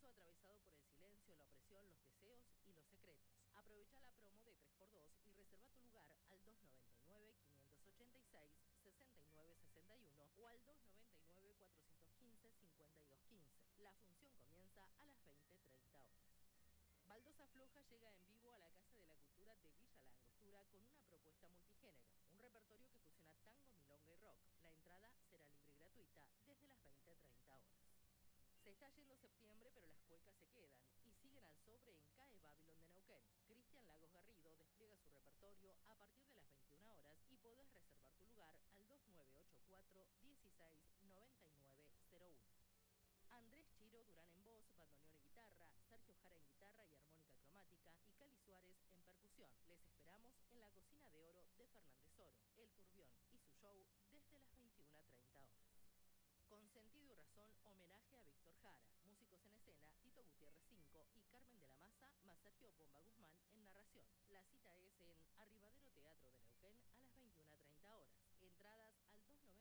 paso atravesado por el silencio, la opresión, los deseos y los secretos. Aprovecha la promo de 3x2 y reserva tu lugar al 299-586-6961 o al 299-415-5215. La función comienza a las 20:30 horas. Baldosa Floja llega en vivo a la Casa de la Cultura de Villa La Angostura con una propuesta multigénero, un repertorio que fusiona tango, milonga y rock. La entrada será libre y gratuita desde las 20:30 horas. Se está yendo septiembre, pero las cuecas se quedan y siguen al sobre en CAE Babylon de Neuquén. Cristian Lagos Garrido despliega su repertorio a partir de las 21 horas y podés reservar tu lugar al 2984-169901. Andrés Chiro Durán en voz, bandoneón y guitarra, Sergio Jara en guitarra y armónica cromática y Cali Suárez en percusión. Les esperamos en la Cocina de Oro de Fernández Oro, El Turbión y su show desde las 21:30 horas. Con sentido y razón, homenaje a Víctor Jara, músicos en escena, Tito Gutiérrez 5 y Carmen de la Maza, más Sergio Bomba Guzmán en narración. La cita es en Arribadero Teatro de Neuquén a las 21:30 horas. Entradas al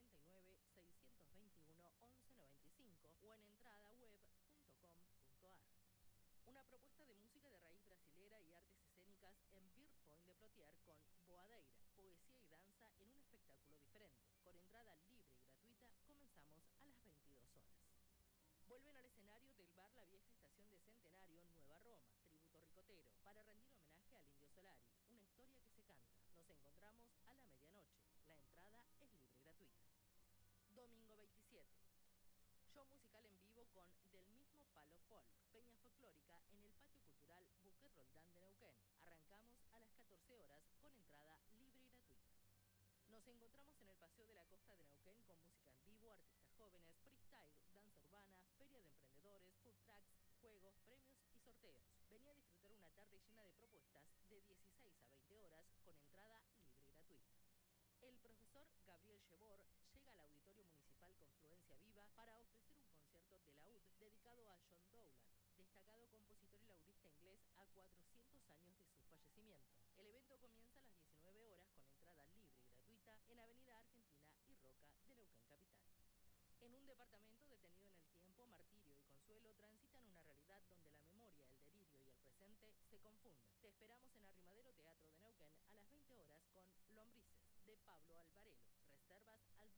299-621-1195 o en entradaweb.com.ar. Una propuesta de música de raíz brasilera y artes escénicas en Beer Point de Plotier con Boadeira, poesía y danza en un espectáculo diferente. Con entrada libre y gratuita, comenzamos a las 22 horas. Vuelven al escenario del bar La Vieja Estación de Centenario, Nueva Roma, tributo ricotero, para rendir homenaje al Indio Solari, una historia que se canta. Nos encontramos a la medianoche. La entrada es libre y gratuita. Domingo 27. Show musical en vivo con Del Mismo Palo Folk, peña folclórica en el Patio Cultural Buque Roldán de Neuquén. Arrancamos a las 14 horas con entrada libre y gratuita. Nos encontramos en el Paseo de la Costa de Neuquén con música en vivo, artistas jóvenes, freestyle, danza urbana, feria de emprendedores, food trucks, juegos, premios y sorteos. Vení a disfrutar una tarde llena de propuestas de 16 a 20 horas con entrada libre y gratuita. El profesor Gabriel Chebor llega al Auditorio Municipal Confluencia Viva para ofrecer un concierto de laúd dedicado a John Dowland, destacado compositor y laudista inglés a 400 años de su fallecimiento. El evento comienza a las 19 horas con entrada libre y gratuita en Avenida Argentina y Roca de Neuquén Capital. En un departamento detenido en el tiempo, Martirio y Consuelo transitan una realidad donde la memoria, el delirio y el presente se confunden. Te esperamos en Arrimadero Teatro de Neuquén a las 20 horas con Lombrices, de Pablo Alvarelo. Reservas al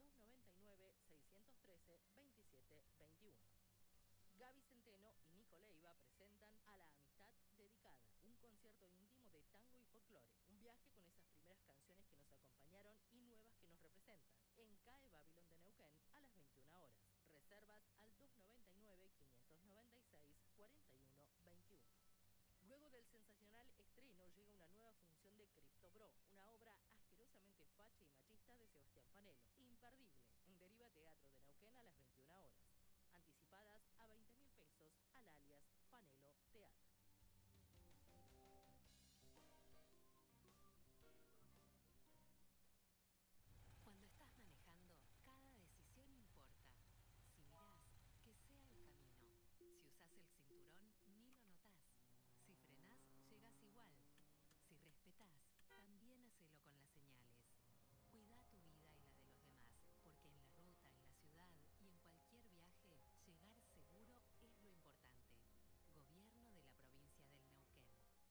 299-613-2721. Gaby Centeno y Nico Leiva presentan A la Amistad Dedicada, un concierto íntimo de tango y folclore, un viaje con esas primeras canciones que nos acompañaron y nuevas que nos representan, en CAE Babylon de Neuquén a las 21 horas. Reservas al 299-596-4121. Luego del sensacional